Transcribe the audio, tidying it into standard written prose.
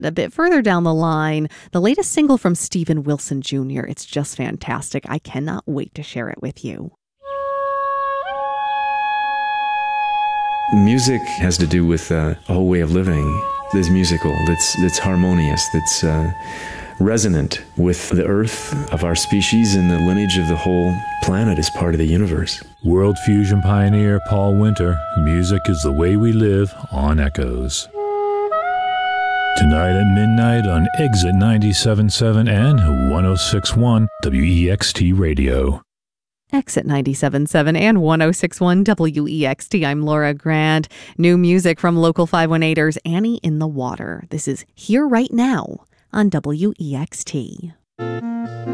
a bit further down the line, the latest single from Steven Wilson Jr. It's just fantastic. I cannot wait to share it with you. Music has to do with a whole way of living that's musical, that's harmonious, that's resonant with the earth of our species, and the lineage of the whole planet is part of the universe. World fusion pioneer Paul Winter, music is the way we live on Echoes. Tonight at midnight on Exit 97.7 and 106.1 WEXT Radio. Exit 97.7 and 106.1 WEXT. I'm Laura Grant. New music from Local 518ers Annie in the Water. This is Here Right Now on WEXT.